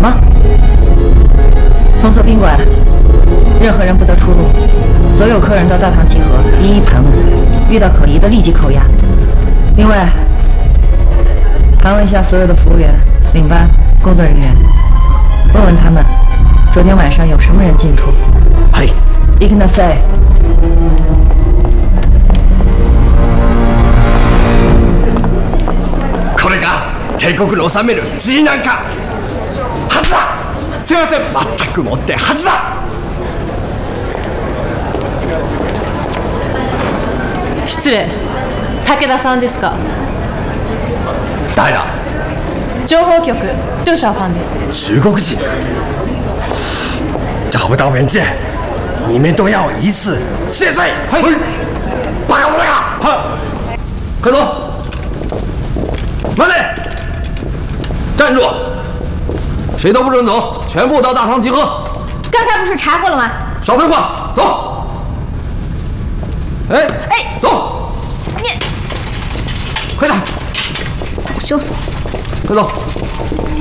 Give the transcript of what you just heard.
么？封锁宾馆，任何人不得出入。所有客人到大堂集合，一一盘问，遇到可疑的立即扣押。另外，盘问一下所有的服务员、领班、工作人员，问问他们昨天晚上有什么人进出。 はい。 行きなさい。 これが帝国の治めるGなんかはずだ。すいません、全くもってはずだ。 失礼、武田さんですか？ 誰だ？ 情報局杜小凡です。 中国人か。找不到文件，你们都要以死谢罪。嘿，バカ者が！快走！慢点！站住！谁都不准走，全部到大堂集合。 刚才不是查过了吗？ 少废话，走！哎，走！ 你快点！ 早就走。 快走！